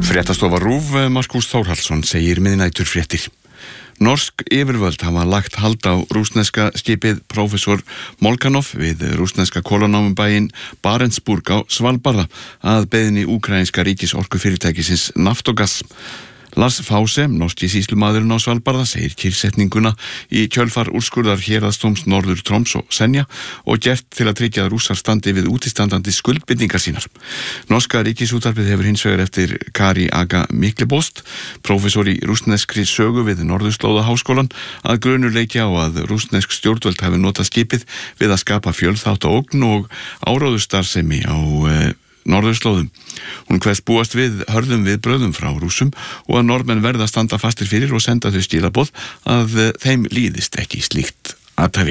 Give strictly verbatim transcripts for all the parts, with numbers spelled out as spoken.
Fréttastofa RÚV, Markús Þórhallsson segir miðnæturfréttir. Norsk yfirvöld hafa lagt hald á rússneska skipið Professor Molchanov við rússneska kolanámubæinn Barentsburg á Svalbarða að beiðni úkraínska ríkisorkufyrirtækisins Naftogaz. Lars Fause, norski sýslumaðurinn á Svalbarða, segir kyrrsetninguna í kjölfar úrskurðar héraðsdóms Norður Troms og Senja og gert til að tryggja að Rússar standi við útistandandi skuldbindingar sínar. Norska ríkisútvarpið hefur hins vegar eftir Kari Aga Miklebost, prófessor í rússneskri sögu við Norðurslóðaháskólan, að grunur leiki á að rússnesk stjórnvöld hafi notað skipið við að skapa fjölþátta ógn og áróðurstarfsemi á e, Norðurslóðum. Hún kveðst búast við hörðum viðbrögðum frá Rússum og að Norðmenn verða að standa fastir fyrir og senda þau skilaboð að þeim líðist ekki slíkt athæfi.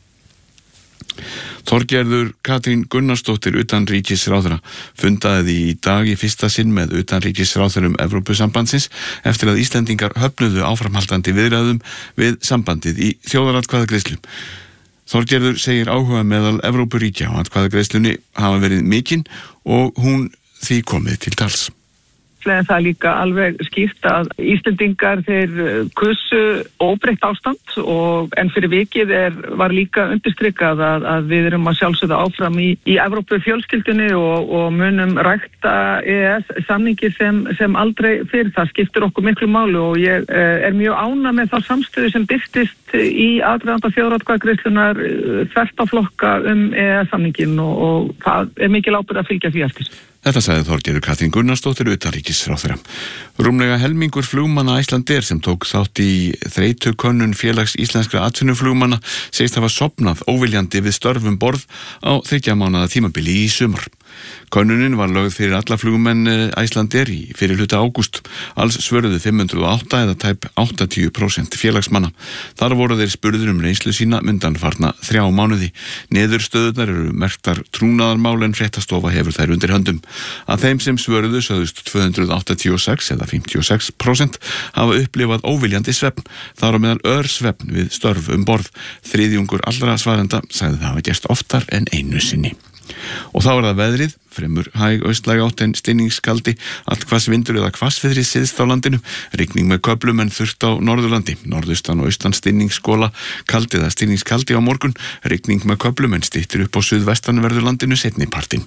Þorgerður Katrín Gunnarsdóttir utanríkisráðherra fundaði í dag í fyrsta sinn með utanríkisráðherrum Evrópusambandsins eftir að Íslendingar höfnuðu áframhaldandi viðræðum við sambandið í þjóðaratkvæðagreiðslu. Þorgerður segir áhuga meðal Evrópuríkja á atkvæðagreiðslunni hafa verið mikinn og hún því komið til tals. En það er líka alveg skýrt að Íslendingar þeir kussu óbreytt ástand og en fyrir vikið er, var líka undirstrikað að, að við erum að sjálfsögða áfram í, í Evrópu fjölskyldunni og, og munum rækta E E S-samningi sem, sem aldrei fyrir. Það skiptir okkur miklu máli og ég er mjög ánægð með þá samstöðu sem birtist í aðdraganda þjóðaratkvæðagreiðslunnar þvert á flokka um E E S-samningin og, og það er mikil ábyrgð að fylgja því eftir. Þetta sagði Þorgerður Katrín Gunnarsdóttir utanríkisráðherra. Rúmlega helmingur flugmanna Icelandair sem tók þátt í þreytukönnun félags íslenskra atvinnuflugmanna segist hafa sofnað óviljandi við störfum borð á þriggja mánaða tímabili í sumar. Könnunin var lögð fyrir alla flugmenn Icelandair í fyrir hluta ágúst. Alls svöruðu fimm hundruð og átta eða tæp áttatíu prósent félagsmanna. Þar voru þeir spurður um reynslu sína undanfarna þrjá mánuði. Niðurstöðurnar eru merktar trúnaðarmál en fréttastofa hefur þær undir höndum. Að þeim sem svöruðu sögðust tvö hundruð áttatíu og sex eða fimmtíu og sex prósent hafa upplifað óviljandi svefn. Þar á meðal örsvefn við störf um borð. Þriðjungur allra svarenda sagði það hafa gerst oftar en einu sinni. Og þá er það veðrið, fremur hæg austlæg átt en stinningskaldi, allt hvassvindur eða hvassviðri syðst á landinu, rigning með köflum en þurrt á Norðurlandi, norðaustan og austan stinningsskola, kaldi eða stinningskaldi á morgun, rigning með köflum en styttir upp á suðvestanverðu landinu seinni partinn.